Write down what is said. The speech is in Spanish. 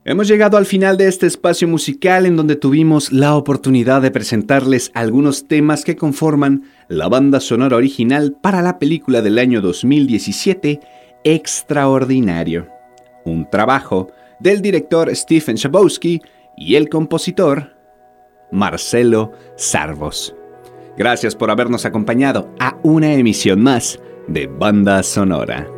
Hemos llegado al final de este espacio musical en donde tuvimos la oportunidad de presentarles algunos temas que conforman la banda sonora original para la película del año 2017, Extraordinario. Un trabajo del director Stephen Chbosky y el compositor Marcelo Zarvos. Gracias por habernos acompañado a una emisión más de Banda Sonora.